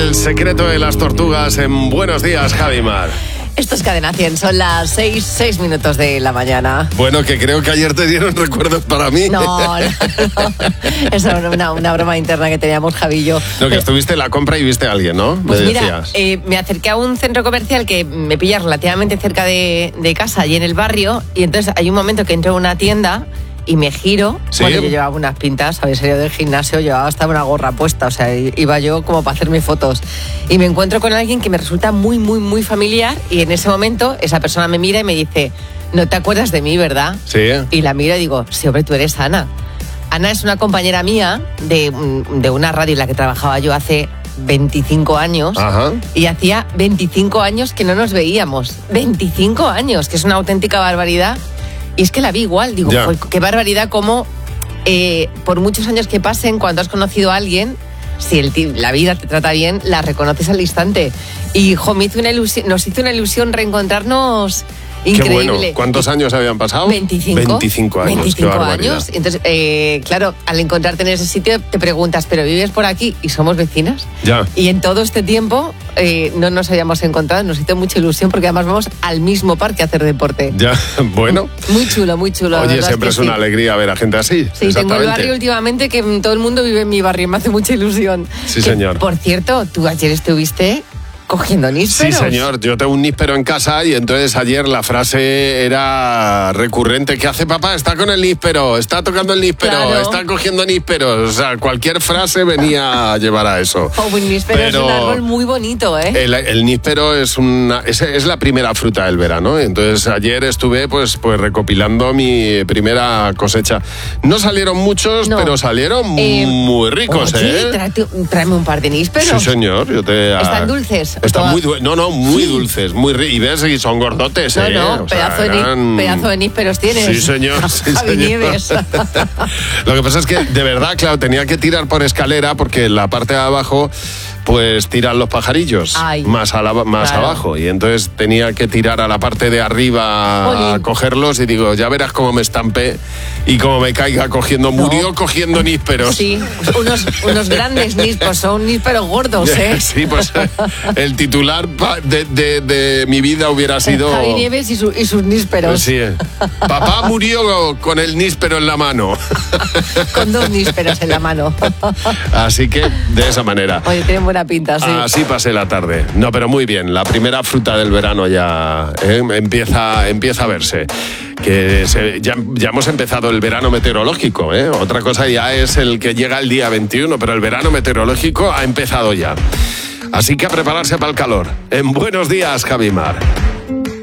El secreto de las tortugas en Buenos Días, Javimar. Esto es Cadena 100, son las 6 minutos de la mañana. Bueno, que creo que ayer te dieron recuerdos para mí. No. Eso era una broma interna que teníamos Javi y yo. No, que estuviste en la compra y viste a alguien, ¿no? Pues me mira, decías. Me acerqué a un centro comercial que me pilla relativamente cerca de casa, allí en el barrio, y entonces hay un momento que entro en una tienda y me giro. ¿Sí? Bueno, yo llevaba unas pintas, había salido del gimnasio, llevaba hasta una gorra puesta, o sea, iba yo como para hacerme fotos. Y me encuentro con alguien que me resulta muy, muy, muy familiar, y en ese momento esa persona me mira y me dice: ¿no te acuerdas de mí, verdad? Sí. Y la miro y digo: sí, hombre, tú eres Ana. Ana es una compañera mía de una radio en la que trabajaba yo hace 25 años. Ajá. Y hacía 25 años que no nos veíamos. 25 años, que es una auténtica barbaridad. Y es que la vi igual, digo, qué barbaridad como por muchos años que pasen, cuando has conocido a alguien, si la vida te trata bien, la reconoces al instante. Y hijo, nos hizo una ilusión reencontrarnos. Increíble. Qué bueno. ¿Cuántos años habían pasado? 25 años. 25 qué barbaridad. años. Entonces, claro, al encontrarte en ese sitio te preguntas: ¿pero vives por aquí? ¿Y somos vecinas? Ya. Y en todo este tiempo no nos habíamos encontrado. Nos hizo mucha ilusión porque además vamos al mismo parque a hacer deporte. Ya, bueno. Muy chulo, muy chulo. Oye, siempre es una alegría ver a gente así. Sí, tengo el barrio últimamente que todo el mundo vive en mi barrio y me hace mucha ilusión. Sí, señor. Por cierto, tú ayer estuviste cogiendo nísperos. Sí, señor. Yo tengo un níspero en casa y entonces ayer la frase era recurrente. ¿Qué hace papá? Está con el níspero, está tocando el níspero, claro. Está cogiendo nísperos. O sea, cualquier frase venía a llevar a eso. Un níspero es un árbol muy bonito, ¿eh? El níspero es la primera fruta del verano. Entonces ayer estuve pues recopilando mi primera cosecha. No salieron muchos, pero salieron muy ricos, oye, tráeme un par de nísperos. Sí, señor. ¿Están dulces? Están muy dulces, muy ricos. Y ves, y son gordotes, No, pedazo de nísperos tienes. Sí, señor. Sí, Javi Nieves. Lo que pasa es que, de verdad, claro, tenía que tirar por escalera porque en la parte de abajo pues tiran los pajarillos más abajo, y entonces tenía que tirar a la parte de arriba a cogerlos, y digo, ya verás cómo me estampé y cómo me caiga cogiendo. Murió cogiendo nísperos. Sí, unos grandes nísperos, son nísperos gordos, ¿eh? Sí, pues el titular de mi vida hubiera sido Javi Nieves y sus nísperos. Sí, papá murió con el níspero en la mano. Con 2 nísperos en la mano. Así que de esa manera. Oye, tienen buena pinta, sí. Así pasé la tarde. No, pero muy bien. La primera fruta del verano ya empieza a verse. Que ya hemos empezado el verano meteorológico, ¿eh? Otra cosa ya es el que llega el día 21, pero el verano meteorológico ha empezado ya. Así que a prepararse para el calor. En Buenos Días, Javimar.